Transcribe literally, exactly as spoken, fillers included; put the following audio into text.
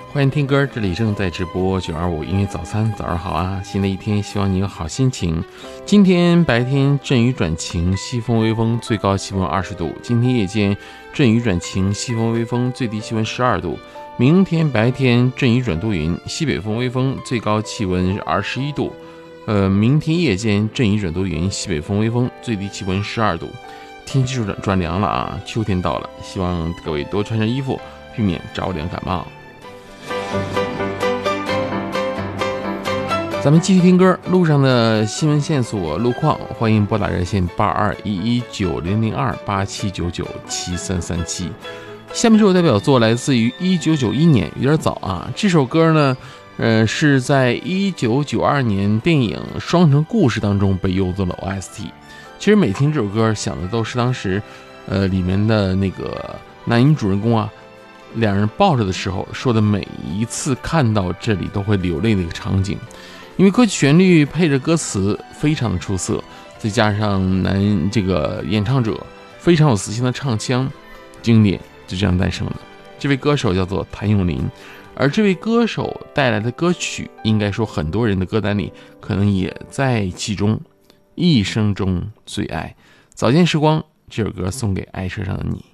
欢迎听歌，这里正在直播九二五音乐早餐，早上好啊！新的一天，希望你有好心情。今天白天阵雨转晴，西风微风，最高气温二十度。今天夜间阵雨转晴，西风微风，最低气温十二度。明天白天阵雨转多云，西北风微风，最高气温二十一度。呃，明天夜间阵雨转多云，西北风微风，最低气温十二度。天气转转凉了啊，秋天到了，希望各位多穿上衣服，避免着凉感冒。咱们继续听歌，路上的新闻线索、路况，欢迎拨打热线八二一一九零零二八七九九七三三七。下面这首代表作来自于一九九一年，有点早啊。这首歌呢，呃，是在一九九二年电影《双城故事》当中被用作了 O S T。其实每听这首歌，想的都是当时，呃，里面的那个男女主人公啊。两人抱着的时候说的每一次看到这里都会流泪的一个场景，因为歌曲旋律配着歌词非常的出色，再加上男这个演唱者非常有磁性的唱腔，经典就这样诞生了。这位歌手叫做谭咏麟，而这位歌手带来的歌曲，应该说很多人的歌单里可能也在其中。一生中最爱，早间时光，这首歌送给爱车上的你。